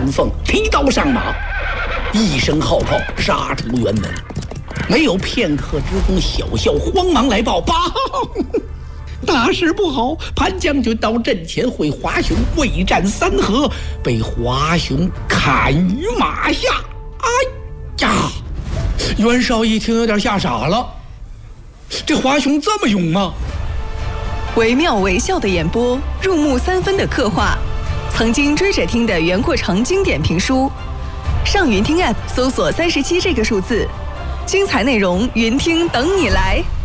丹凤提刀上马，一声号炮杀出辕门。没有片刻之功，小校慌忙来报：报，大事不好！潘将军到阵前会华雄未战3合，被华雄砍于马下。哎呀！袁绍一听有点吓傻了，这华雄这么勇吗？ 惟妙惟肖的演播，入木3分的刻画，曾经追着听的袁阔成经典评书。上云听 App 搜索37这个数字，精彩内容云听等你来。